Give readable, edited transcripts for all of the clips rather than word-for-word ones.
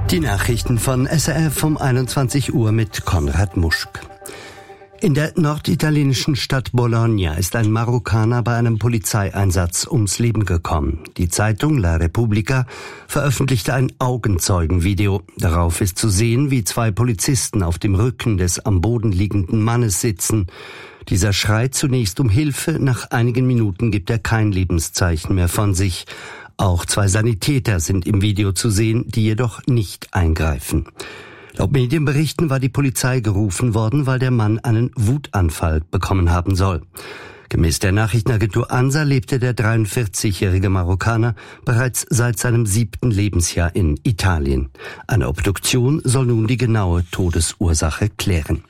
Die Nachrichten von SRF um 21 Uhr mit Konrad Muschk. In der norditalienischen Stadt Bologna ist ein Marokkaner bei einem Polizeieinsatz ums Leben gekommen. Die Zeitung La Repubblica veröffentlichte ein Augenzeugenvideo. Darauf ist zu sehen, wie zwei Polizisten auf dem Rücken des am Boden liegenden Mannes sitzen. Dieser schreit zunächst um Hilfe, nach einigen Minuten gibt er kein Lebenszeichen mehr von sich. Auch zwei Sanitäter sind im Video zu sehen, die jedoch nicht eingreifen. Laut Medienberichten war die Polizei gerufen worden, weil der Mann einen Wutanfall bekommen haben soll. Gemäß der Nachrichtenagentur ANSA lebte der 43-jährige Marokkaner bereits seit seinem 7. Lebensjahr in Italien. Eine Obduktion soll nun die genaue Todesursache klären.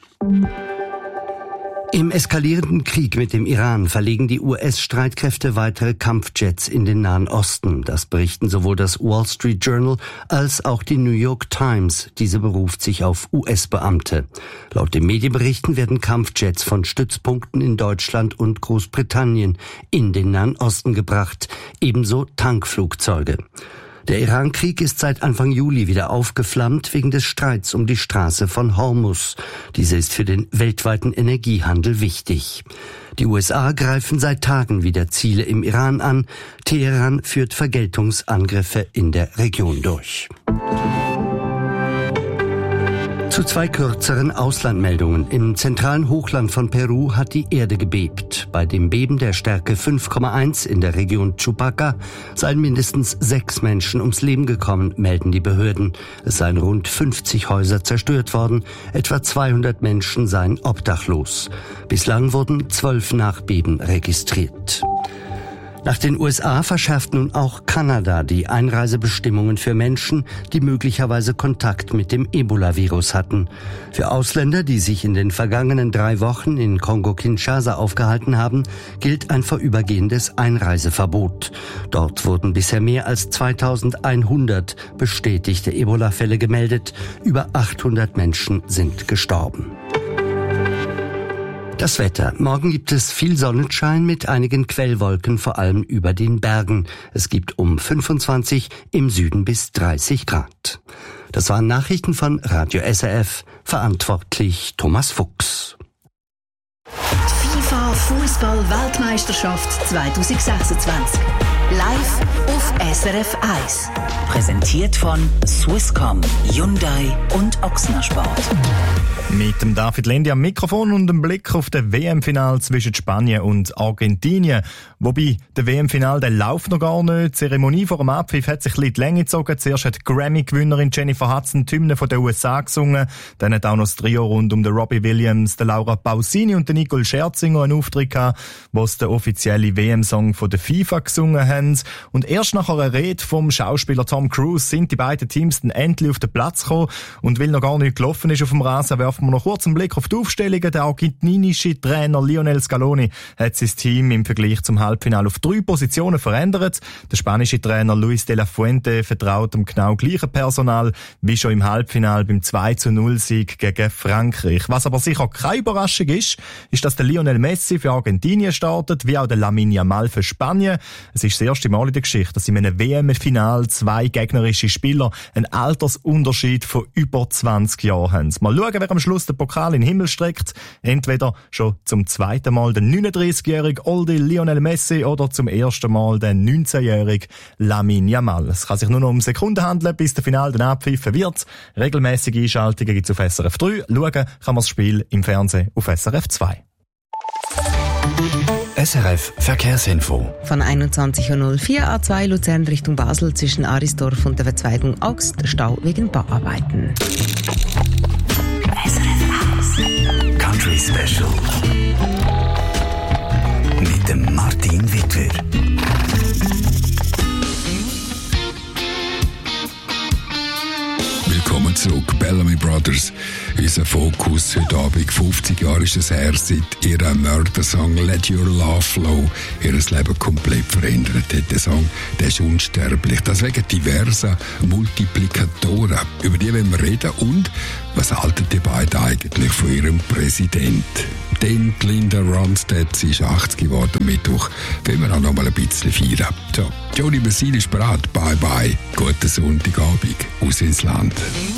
Im eskalierenden Krieg mit dem Iran verlegen die US-Streitkräfte weitere Kampfjets in den Nahen Osten. Das berichten sowohl das Wall Street Journal als auch die New York Times. Diese beruft sich auf US-Beamte. Laut den Medienberichten werden Kampfjets von Stützpunkten in Deutschland und Großbritannien in den Nahen Osten gebracht, ebenso Tankflugzeuge. Der Iran-Krieg ist seit Anfang Juli wieder aufgeflammt wegen des Streits um die Straße von Hormuz. Diese ist für den weltweiten Energiehandel wichtig. Die USA greifen seit Tagen wieder Ziele im Iran an. Teheran führt Vergeltungsangriffe in der Region durch. Zu zwei kürzeren Auslandmeldungen. Im zentralen Hochland von Peru hat die Erde gebebt. Bei dem Beben der Stärke 5,1 in der Region Chupaca seien mindestens 6 Menschen ums Leben gekommen, melden die Behörden. Es seien rund 50 Häuser zerstört worden. Etwa 200 Menschen seien obdachlos. Bislang wurden 12 Nachbeben registriert. Nach den USA verschärft nun auch Kanada die Einreisebestimmungen für Menschen, die möglicherweise Kontakt mit dem Ebola-Virus hatten. Für Ausländer, die sich in den vergangenen 3 Wochen in Kongo-Kinshasa aufgehalten haben, gilt ein vorübergehendes Einreiseverbot. Dort wurden bisher mehr als 2100 bestätigte Ebola-Fälle gemeldet. Über 800 Menschen sind gestorben. Das Wetter. Morgen gibt es viel Sonnenschein mit einigen Quellwolken, vor allem über den Bergen. Es gibt um 25, im Süden bis 30 Grad. Das waren Nachrichten von Radio SRF, verantwortlich Thomas Fuchs. Die FIFA Fußball-Weltmeisterschaft 2026. Live auf SRF 1. Präsentiert von Swisscom, Hyundai und Ochsner Sport. Mit dem David Lendi am Mikrofon und einem Blick auf das WM-Final zwischen Spanien und Argentinien. Wobei, der WM-Final, der läuft noch gar nicht. Die Zeremonie vor dem Abpfiff hat sich ein bisschen die Länge gezogen. Zuerst hat die Grammy-Gewinnerin Jennifer Hudson die Hymne von den USA gesungen. Dann hat auch noch das Trio rund um den Robbie Williams, den Laura Pausini und den Nicole Scherzinger einen Auftritt gehabt, wo sie den offiziellen WM-Song von der FIFA gesungen haben. Und erst nach einer Rede vom Schauspieler Tom Cruise sind die beiden Teams dann endlich auf den Platz gekommen. Und weil noch gar nicht gelaufen ist auf dem Rasen, werfen wir noch kurz einen Blick auf die Aufstellungen. Der argentinische Trainer Lionel Scaloni hat sein Team im Vergleich zum Halbfinale auf 3 Positionen verändert. Der spanische Trainer Luis de la Fuente vertraut dem genau gleichen Personal wie schon im Halbfinale beim 2-0-Sieg gegen Frankreich. Was aber sicher keine Überraschung ist, dass der Lionel Messi für Argentinien startet, wie auch der Lamine Yamal für Spanien. Es ist das erste Mal in der Geschichte, dass in einem WM-Final 2 gegnerische Spieler einen Altersunterschied von über 20 Jahren haben. Mal schauen, wer am Schluss den Pokal in den Himmel streckt. Entweder schon zum zweiten Mal der 39-jährige Oldie Lionel Messi oder zum ersten Mal der 19-jährige Lamine Yamal. Es kann sich nur noch um Sekunden handeln, bis der Finale dann abpfiffen wird. Regelmäßige Einschaltungen gibt es auf SRF 3. Schauen kann man das Spiel im Fernsehen auf SRF 2. SRF Verkehrsinfo. Von 21.04 A2 Luzern Richtung Basel zwischen Arisdorf und der Verzweigung Augst, Stau wegen Bauarbeiten. Country Special. Mit dem Martin Wittwer. Willkommen zurück, Bellamy Brothers. Unser Fokus heute Abend, 50 Jahre ist es her, seit ihrem Mördersong «Let Your Love Flow» ihr Leben komplett verändert hat. Der Song, der ist unsterblich. Das wegen diverser Multiplikatoren. Über die wollen wir reden. Und was halten die beiden eigentlich von ihrem Präsident? Denn Linda Ronstadt, sie ist 80 geworden am Mittwoch. Wollen wir auch noch mal ein bisschen feiern. So. Jody Basil ist bereit. Bye bye. Guten Sonntagabend. Aus ins Land.